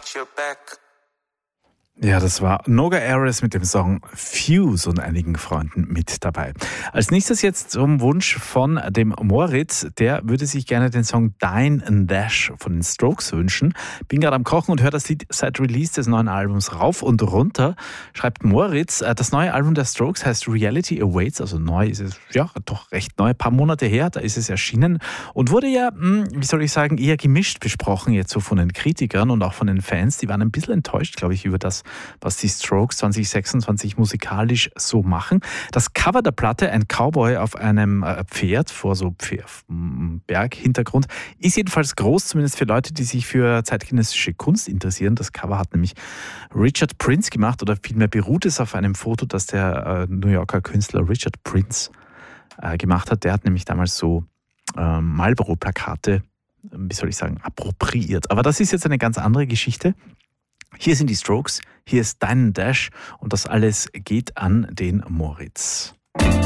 got your back. Ja, das war Noga Ares mit dem Song Fuse und einigen Freunden mit dabei. Als nächstes jetzt zum Wunsch von dem Moritz. Der würde sich gerne den Song Dine and Dash von den Strokes wünschen. Bin gerade am Kochen und höre das Lied seit Release des neuen Albums rauf und runter. Schreibt Moritz, das neue Album der Strokes heißt Reality Awaits. Also neu ist es, ja doch recht neu, ein paar Monate her, da ist es erschienen. Und wurde ja, wie soll ich sagen, eher gemischt besprochen jetzt so von den Kritikern und auch von den Fans. Die waren ein bisschen enttäuscht, glaube ich, über das, was die Strokes 2026 musikalisch so machen. Das Cover der Platte, ein Cowboy auf einem Pferd vor so Berghintergrund, ist jedenfalls groß, zumindest für Leute, die sich für zeitgenössische Kunst interessieren. Das Cover hat nämlich Richard Prince gemacht, oder vielmehr beruht es auf einem Foto, das der New Yorker Künstler Richard Prince gemacht hat. Der hat nämlich damals so Marlboro-Plakate, wie soll ich sagen, appropriiert. Aber das ist jetzt eine ganz andere Geschichte. Hier sind die Strokes, hier ist Dine and Dash und das alles geht an den Moritz.